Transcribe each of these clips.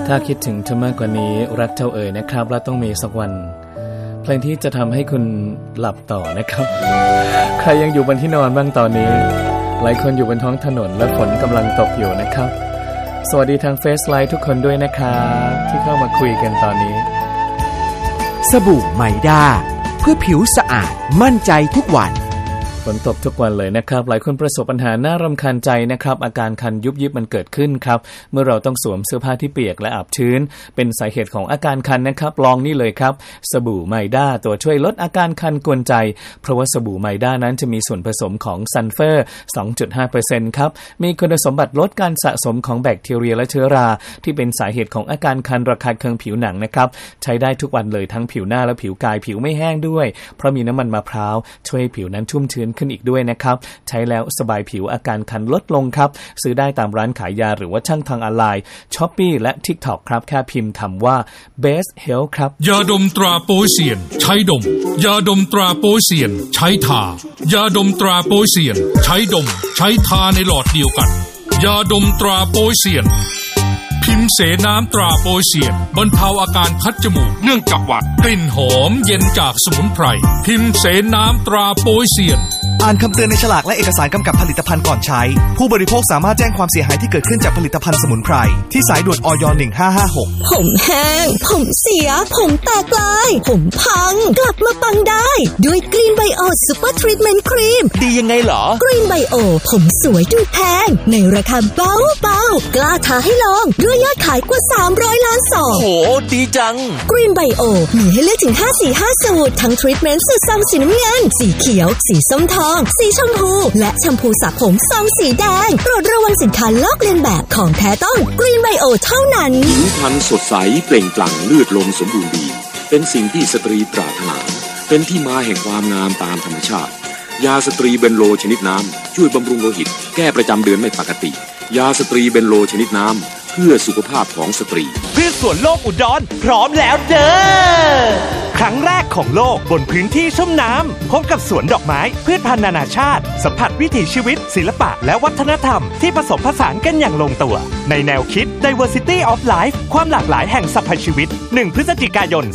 ถ้าคิดถึงเธอมากกว่านี้รักเจ้าเอ๋ยนะครับและต้องมีสักวันเพลงที่จะทำให้คุณหลับต่อนะครับใครยังอยู่บนที่นอนบ้างตอนนี้หลายคนอยู่บนท้องถนนและฝนกำลังตกอยู่นะครับสวัสดีทางเฟซไลฟ์ทุกคนด้วยนะครับที่เข้ามาคุยกันตอนนี้สบู่ไมด้าเพื่อผิวสะอาดมั่นใจทุกวันฝนตกทุกวันเลยนะครับหลายคนประสบปัญหาน่ารำคาญใจนะครับอาการคันยุบยิบมันเกิดขึ้นครับเมื่อเราต้องสวมเสื้อผ้าที่เปียกและอับชื้นเป็นสาเหตุของอาการคันนะครับลองนี่เลยครับสบู่ไมด้าตัวช่วยลดอาการคันกวนใจเพราะว่าสบู่ไมด้านั้นจะมีส่วนผสมของซัลเฟอร์ 2.5% ครับมีคุณสมบัติลดการสะสมของแบคทีเรียและเชื้อราที่เป็นสาเหตุของอาการคันระคายเคืองผิวหนังนะครับใช้ได้ทุกวันเลยทั้งผิวหน้าและผิวกายผิวไม่แห้งด้วยเพราะมีน้ำมันมะพร้าวช่วยให้ผิวนั้นชุ่มชื้นขึ้นอีกด้วยนะครับใช้แล้วสบายผิวอาการคันลดลงครับซื้อได้ตามร้านขายยาหรือว่าช่างทางออนไลน์ Shopee และ TikTok ครับแค่พิมพ์คำว่า Best Health ครับยาดมตราโป๊เซียนใช้ดมยาดมตราโป๊เซียนใช้ทายาดมตราโป๊เซียนใช้ดมใช้ทาในหลอดเดียวกันยาดมตราโป๊เซียนพิมพ์เสน้ำตราโป๊เซียนบรรเทาอาการคัดจมูกเนื่องจากหวัดกลิ่นหอมเย็นจากสมุนไพรพิมพ์เสน้ำตราโป๊เซียนอ่านคำเตือนในฉลากและเอกสารกำกับผลิตภัณฑ์ก่อนใช้ผู้บริโภคสามารถแจ้งความเสียหายที่เกิดขึ้นจากผลิตภัณฑ์สมุนไพรที่สายด่วนอย1556 ผมแห้งผมเสียผมแตกลายผมพังกลับมาปังได้ด้วยกรีนไบโอซุปเปอร์ทรีทเมนต์ครีมดียังไงเหรอกรีนไบโอผมสวยดูแพงในราคาเบาๆกล้าท้าให้ลองด้วยยอดขายกว่า300ล้านซองโหดีจังกรีนไบโอมีให้เลือกถึง5สี5สูตรทั้งทรีทเมนต์สูตรซองสีน้ำเงินสีเขียวสีส้มทองสีชมพูและแชมพูสระผมซองสีแดงโปรดระวังสินค้าลอกเลียนแบบของแท้ต้องกรีนไบโอเท่านั้นผิวพรรณสดใสเปล่งปลั่งเลือดลมสมบูรณ์ดีเป็นสิ่งที่สตรีปรารถนาเป็นที่มาแห่งความงามตามธรรมชาติยาสตรีเบนโลชนิดน้ำช่วยบำรุงโลหิตแก้ประจำเดือนไม่ปกติยาสตรีเบนโลชนิดน้ำเพื่อสุขภาพของสตรีพืชสวนโลกอุดรพร้อมแล้วเด้อครั้งแรกของโลกบนพื้นที่ชุ่มน้ำพบกับสวนดอกไม้พืชพันธุ์นานาชาติสัมผัสวิถีชีวิตศิลปะและวัฒนธรรมที่ผสมผสานกันอย่างลงตัวในแนวคิด Diversity of Life ความหลากหลายแห่งสรรพชีวิต1พฤศจิกายน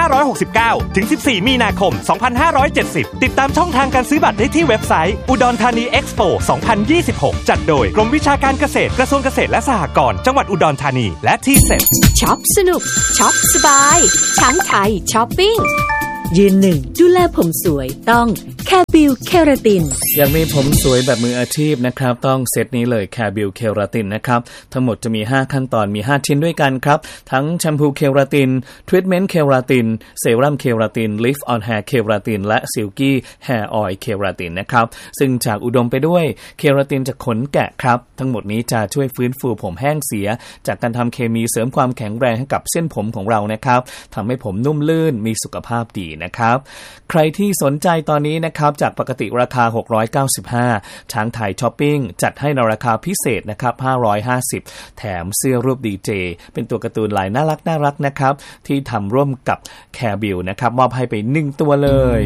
2569ถึง14มีนาคม2570ติดตามช่องทางการซื้อบัตรได้ที่เว็บไซต์อุดรธานีเอ็กซ์โป2026จัดโดยกรมวิชาการเกษตรกระทรวงเกษตรและสหกรณ์จังหวัดอุดรธานีและที่เซ็ตช็อปสนุกช็อปสบายช้างไทยช้อปปิ้งยืนหนึ่งดูแลผมสวยต้องแคบิลเคราตินอยากมีผมสวยแบบมืออาชีพนะครับต้องเซตนี้เลยแคบิลเคราตินนะครับทั้งหมดจะมี5ขั้นตอนมี5ชิ้นด้วยกันครับทั้งแชมพูเคราตินทรีทเมนต์เคราตินเซรั่มเคราตินลิฟต์ออนแฮร์เคราตินและซิลกี้แฮร์ออยล์เคราตินนะครับซึ่งจากอุดมไปด้วยเคราตินจากขนแกะครับทั้งหมดนี้จะช่วยฟื้นฟูผมแห้งเสียจากการทำเคมีเสริมความแข็งแรงให้กับเส้นผมของเรานะครับทำให้ผมนุ่มลื่นมีสุขภาพดีนะครับใครที่สนใจตอนนี้นะครับจากปกติราคา695ช้างไทยช้อปปิ้งจัดให้ในราคาพิเศษนะครับ550แถมเสื้อรูปดีเจเป็นตัวการ์ตูนลายน่ารักนะครับที่ทำร่วมกับแคบิลนะครับมอบให้ไป1ตัวเลย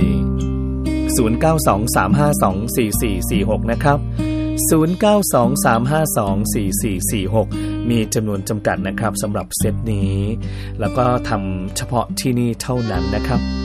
0923524446นะครับ0923524446มีจำนวนจำกัดนะครับสำหรับเซตนี้แล้วก็ทำเฉพาะที่นี่เท่านั้นนะครับ